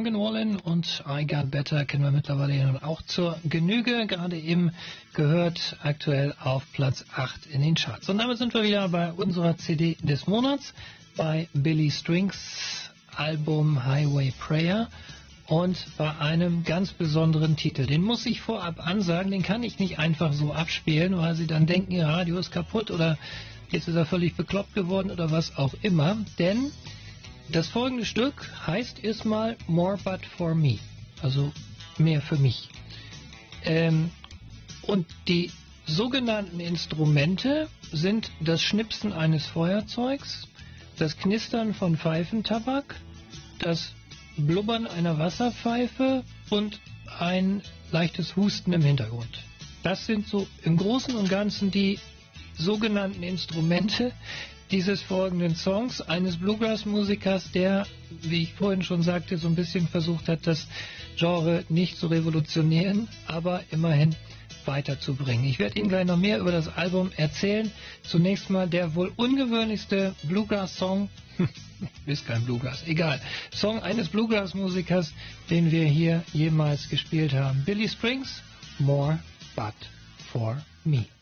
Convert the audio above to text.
Morgan Wallen und I Got Better kennen wir mittlerweile ja auch zur Genüge. Gerade eben gehört aktuell auf Platz 8 in den Charts. Und damit sind wir wieder bei unserer CD des Monats, bei Billy Strings Album Highway Prayer und bei einem ganz besonderen Titel. Den muss ich vorab ansagen, den kann ich nicht einfach so abspielen, weil Sie dann denken, Ihr Radio ist kaputt oder jetzt ist er völlig bekloppt geworden oder was auch immer. Denn das folgende Stück heißt erstmal More But For Me, also mehr für mich. Und die sogenannten Instrumente sind das Schnipsen eines Feuerzeugs, das Knistern von Pfeifentabak, das Blubbern einer Wasserpfeife und ein leichtes Husten im Hintergrund. Das sind so im Großen und Ganzen die sogenannten Instrumente dieses folgenden Songs eines Bluegrass-Musikers, der, wie ich vorhin schon sagte, so ein bisschen versucht hat, das Genre nicht zu revolutionieren, aber immerhin weiterzubringen. Ich werde Ihnen gleich noch mehr über das Album erzählen. Zunächst mal der wohl ungewöhnlichste Bluegrass-Song, ist kein Bluegrass, egal, Song eines Bluegrass-Musikers, den wir hier jemals gespielt haben. Billy Strings, More But For Me.